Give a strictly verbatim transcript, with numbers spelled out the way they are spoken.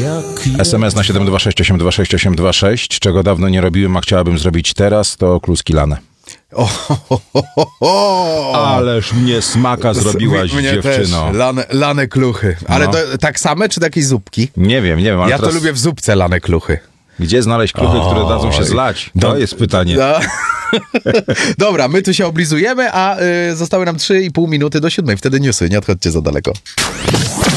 S M S na siedem dwa sześć osiem dwa sześć osiem dwa sześć. Czego dawno nie robiłem, a chciałabym zrobić teraz, to kluski lane. O, ho, ho, ho, ho, ho. Ależ mnie smaka zrobiłaś, Mnie dziewczyno. Też. Lane, lane kluchy. Ale No. to, tak same, czy takiej zupki? Nie wiem, nie wiem, ale Ja teraz to lubię w zupce lane kluchy. gdzie znaleźć kluchy, które dadzą się zlać? To jest pytanie. No. Dobra, my tu się oblizujemy, a y, zostały nam trzy i pół minuty do siódmej. Wtedy newsy, nie odchodźcie za daleko.